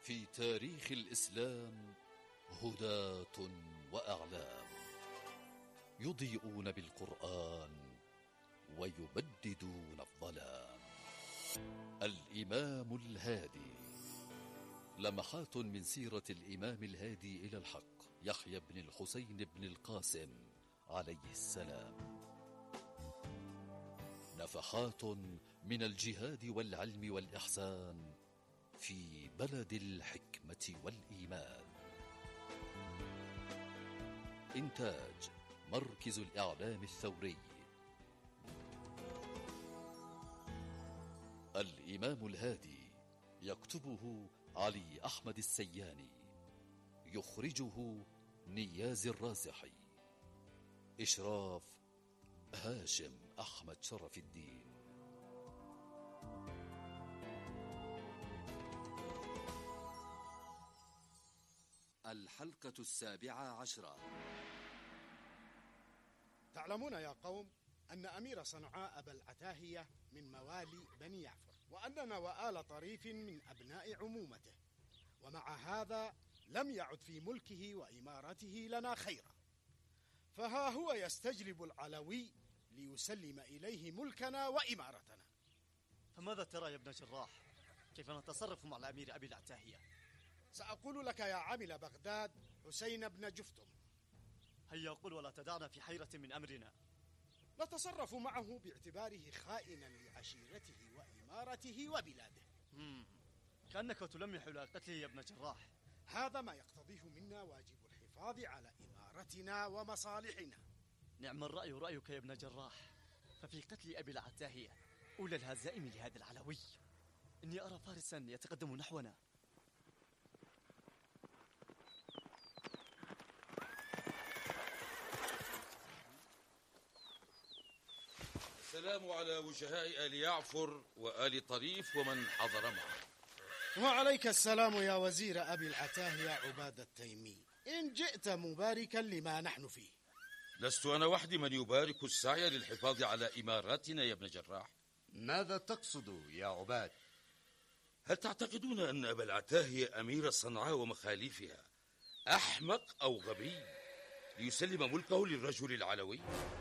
في تاريخ الإسلام هداة وأعلام، يضيئون بالقرآن ويبددون الظلام. الإمام الهادي، لمحات من سيرة الإمام الهادي إلى الحق يحيى بن الحسين بن القاسم عليه السلام. نفحات من الجهاد والعلم والإحسان في بلد الحكمة والإيمان. إنتاج مركز الإعلام الثوري. الإمام الهادي، يكتبه علي أحمد السياني، يخرجه نياز الرازحي، إشراف هاشم أحمد شرف الدين. الحلقة 17. تعلمون يا قوم أن أمير صنعاء أبا العتاهية من موالي بني يعفر، وأننا وآل طريف من أبناء عمومته، ومع هذا لم يعد في ملكه وإمارته لنا خيرا، فها هو يستجلب العلوي ليسلم إليه ملكنا وإمارتنا. فماذا ترى يا ابن جراح؟ كيف نتصرف مع الأمير أبي العتاهية؟ سأقول لك يا عامل بغداد حسين بن جفتم. هيا قل ولا تدعنا في حيرة من أمرنا. نتصرف معه باعتباره خائنا لعشيرته وإمارته وبلاده. كأنك تلمح إلى قتله يا ابن جراح. هذا ما يقتضيه منا واجب الحفاظ على إمارتنا ومصالحنا. نعم الرأي رأيك يا ابن جراح، ففي قتل أبي العتاهية أولى الهزائم لهذا العلوي. إني أرى فارسا يتقدم نحونا. السلام على وجهاء آل يعفر وآل طريف ومن حضر معه. وعليك السلام يا وزير أبي العتاهية عباد التيمي، إن جئت مباركا لما نحن فيه. لست أنا وحدي من يبارك السعي للحفاظ على إماراتنا يا ابن جراح. ماذا تقصد يا عباد؟ هل تعتقدون أن أبا العتاهية أمير صنعاء ومخاليفها أحمق أو غبي ليسلم ملكه للرجل العلوي؟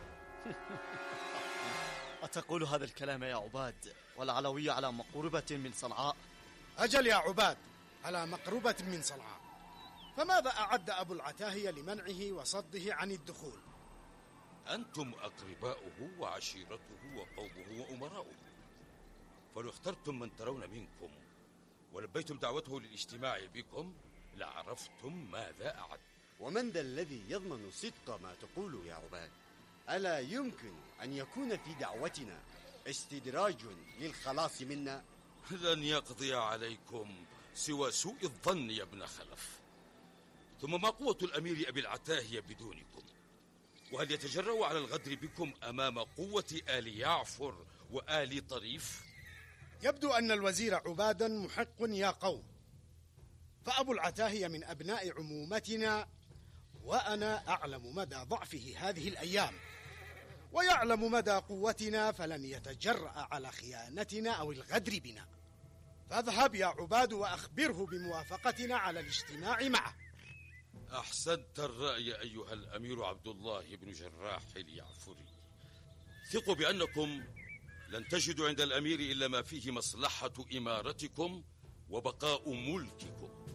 أتقول هذا الكلام يا عباد والعلوي على مقربة من صنعاء؟ أجل يا عباد، على مقربة من صنعاء. فماذا أعد أبو العتاهية لمنعه وصده عن الدخول؟ أنتم أقرباؤه وعشيرته وقومه وأمراؤه، فلو اخترتم من ترون منكم ولبيتم دعوته للاجتماع بكم لعرفتم ماذا أعد. ومن ذا الذي يضمن صدق ما تقول يا عباد؟ ألا يمكن أن يكون في دعوتنا استدراج للخلاص منا؟ لن يقضي عليكم سوى سوء الظن يا ابن خلف. ثم ما قوة الأمير أبي العتاهية بدونكم؟ وهل يتجرأ على الغدر بكم أمام قوة آل يعفر وآل طريف؟ يبدو أن الوزير عبادا محق يا قوم، فأبو العتاهية من أبناء عمومتنا، وأنا أعلم مدى ضعفه هذه الأيام، ويعلم مدى قوتنا، فلن يتجرأ على خيانتنا أو الغدر بنا. فاذهب يا عباد وأخبره بموافقتنا على الاجتماع معه. أحسنت الرأي أيها الأمير عبد الله بن جراح اليعفري. ثقوا بأنكم لن تجدوا عند الأمير إلا ما فيه مصلحة إمارتكم وبقاء ملككم.